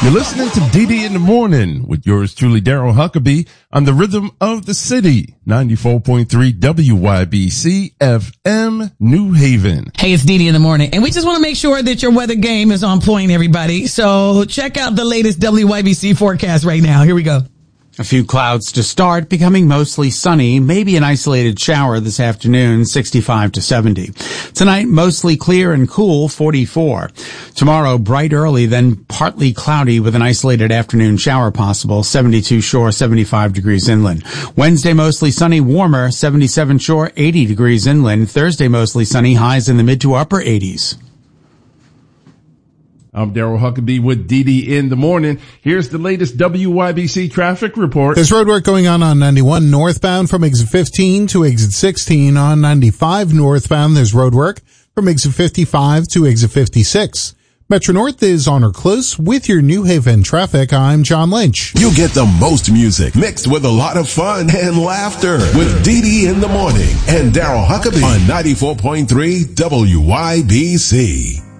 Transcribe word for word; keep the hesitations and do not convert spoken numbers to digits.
You're listening to D D in the Morning with yours truly, Daryl Huckabee, on the rhythm of the city, ninety-four point three W Y B C F M, New Haven. Hey, it's D D in the Morning, and we just want to make sure that your weather game is on point, everybody. So check out the latest W Y B C forecast right now. Here we go. A few clouds to start, becoming mostly sunny, maybe an isolated shower this afternoon, sixty-five to seventy. Tonight, mostly clear and cool, forty-four. Tomorrow, bright early, then partly cloudy with an isolated afternoon shower possible, seventy-two shore, seventy-five degrees inland. Wednesday, mostly sunny, warmer, seventy-seven shore, eighty degrees inland. Thursday, mostly sunny, highs in the mid to upper eighties. I'm Daryl Huckabee with D D in the Morning. Here's the latest W Y B C traffic report. There's road work going on on ninety-one northbound from exit fifteen to exit sixteen. On ninety-five northbound, there's road work from exit fifty-five to exit fifty-six. Metro North is on or close with your New Haven traffic. I'm John Lynch. You get the most music mixed with a lot of fun and laughter with D D in the Morning and Daryl Huckabee on ninety-four point three W Y B C.